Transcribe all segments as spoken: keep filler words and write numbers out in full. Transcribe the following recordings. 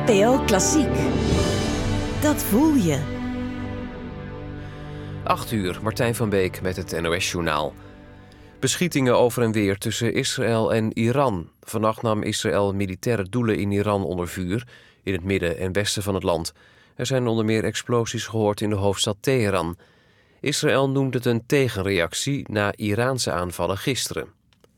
N P O Klassiek. Dat voel je. acht uur, Martijn van Beek met het N O S-journaal. Beschietingen over en weer tussen Israël en Iran. Vannacht nam Israël militaire doelen in Iran onder vuur, in het midden en westen van het land. Er zijn onder meer explosies gehoord in de hoofdstad Teheran. Israël noemt het een tegenreactie na Iraanse aanvallen gisteren.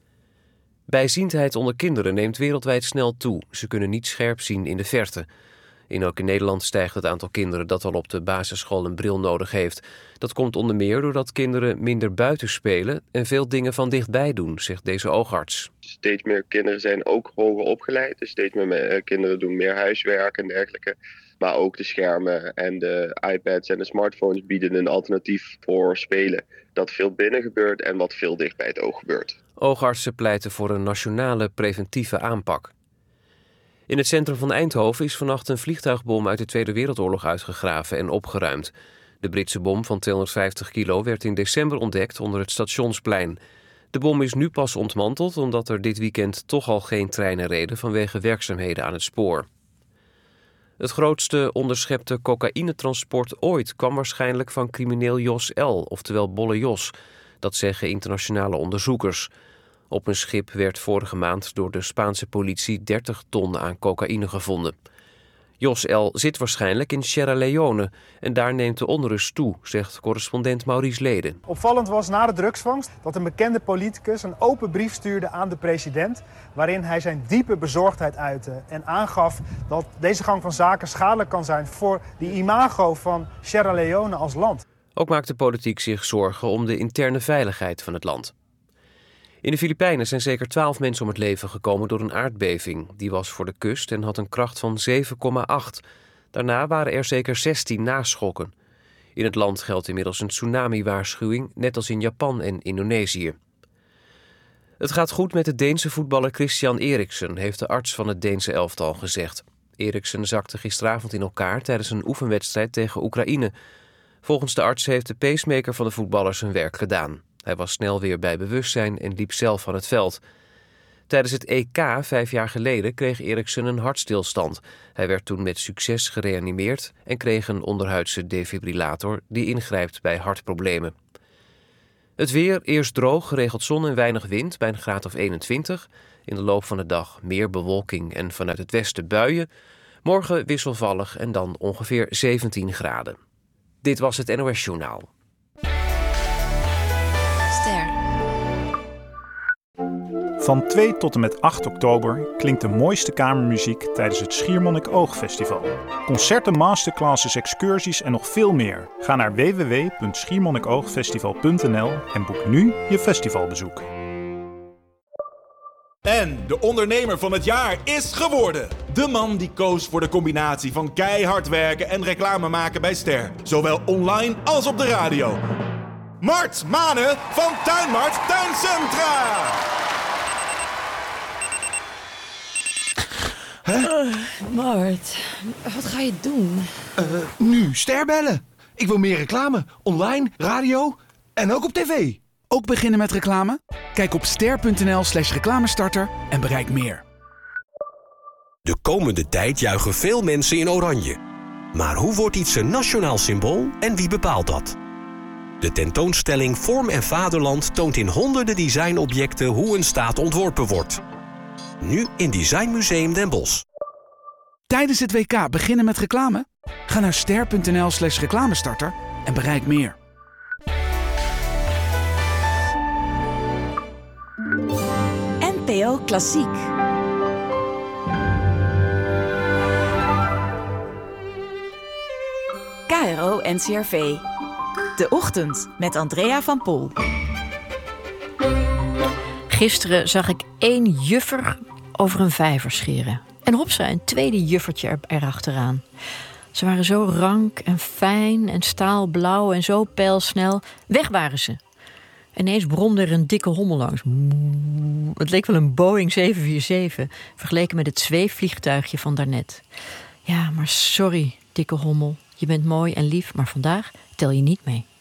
Bijziendheid onder kinderen neemt wereldwijd snel toe. Ze kunnen niet scherp zien in de verte. In ook in Nederland stijgt het aantal kinderen dat al op de basisschool een bril nodig heeft. Dat komt onder meer doordat kinderen minder buiten spelen en veel dingen van dichtbij doen, zegt deze oogarts. Steeds meer kinderen zijn ook hoger opgeleid. Dus steeds meer kinderen doen meer huiswerk en dergelijke. Maar ook de schermen en de iPads en de smartphones bieden een alternatief voor spelen. Dat veel binnen gebeurt en wat veel dicht bij het oog gebeurt. Oogartsen pleiten voor een nationale preventieve aanpak. In het centrum van Eindhoven is vannacht een vliegtuigbom uit de Tweede Wereldoorlog uitgegraven en opgeruimd. De Britse bom van tweehonderdvijftig kilo werd in december ontdekt onder het Stationsplein. De bom is nu pas ontmanteld omdat er dit weekend toch al geen treinen reden vanwege werkzaamheden aan het spoor. Het grootste onderschepte cocaïnetransport ooit kwam waarschijnlijk van crimineel Jos L., oftewel Bolle Jos. Dat zeggen internationale onderzoekers. Op een schip werd vorige maand door de Spaanse politie dertig ton aan cocaïne gevonden. Jos L. zit waarschijnlijk in Sierra Leone en daar neemt de onrust toe, zegt correspondent Maurice Leden. Opvallend was na de drugsvangst dat een bekende politicus een open brief stuurde aan de president, waarin hij zijn diepe bezorgdheid uitte en aangaf dat deze gang van zaken schadelijk kan zijn voor die imago van Sierra Leone als land. Ook maakt de politiek zich zorgen om de interne veiligheid van het land. In de Filipijnen zijn zeker twaalf mensen om het leven gekomen door een aardbeving. Die was voor de kust en had een kracht van zeven komma acht. Daarna waren er zeker zestien naschokken. In het land geldt inmiddels een tsunami-waarschuwing, net als in Japan en Indonesië. Het gaat goed met de Deense voetballer Christian Eriksen, heeft de arts van het Deense elftal gezegd. Eriksen zakte gisteravond in elkaar tijdens een oefenwedstrijd tegen Oekraïne. Volgens de arts heeft de pacemaker van de voetballer zijn werk gedaan. Hij was snel weer bij bewustzijn en liep zelf van het veld. Tijdens het E K vijf jaar geleden kreeg Eriksen een hartstilstand. Hij werd toen met succes gereanimeerd en kreeg een onderhuidse defibrillator die ingrijpt bij hartproblemen. Het weer, eerst droog, geregeld zon en weinig wind bij een graad of eenentwintig. In de loop van de dag meer bewolking en vanuit het westen buien. Morgen wisselvallig en dan ongeveer zeventien graden. Dit was het N O S-journaal. Van twee tot en met acht oktober klinkt de mooiste kamermuziek tijdens het Schiermonnik Oog-festival. Concerten, masterclasses, excursies en nog veel meer. Ga naar w w w punt schiermonnikoogfestival punt n l en boek nu je festivalbezoek. En de ondernemer van het jaar is geworden. De man die koos voor de combinatie van keihard werken en reclame maken bij Ster. Zowel online als op de radio. Mart Manen van Tuinmart Tuincentra. Huh? Uh, Mart, wat ga je doen? Uh, nu Ster bellen. Ik wil meer reclame. Online, radio en ook op tv. Ook beginnen met reclame? Kijk op ster punt n l slash reclamestarter en bereik meer. De komende tijd juichen veel mensen in oranje. Maar hoe wordt iets een nationaal symbool en wie bepaalt dat? De tentoonstelling Vorm en Vaderland toont in honderden designobjecten hoe een staat ontworpen wordt. Nu in Design Museum Den Bosch. Tijdens het W K beginnen met reclame? Ga naar ster punt n l slash reclamestarter en bereik meer. N P O Klassiek. K R O N C R V. De Ochtend met Andrea van Pol. Gisteren zag ik één juffer over een vijver scheren. En hopsa, een tweede juffertje er, erachteraan. Ze waren zo rank en fijn en staalblauw en zo pijlsnel. Weg waren ze. Ineens bromde er een dikke hommel langs. Het leek wel een Boeing zeven vier zeven... vergeleken met het zweefvliegtuigje van daarnet. Ja, maar sorry, dikke hommel. Je bent mooi en lief, maar vandaag tel je niet mee.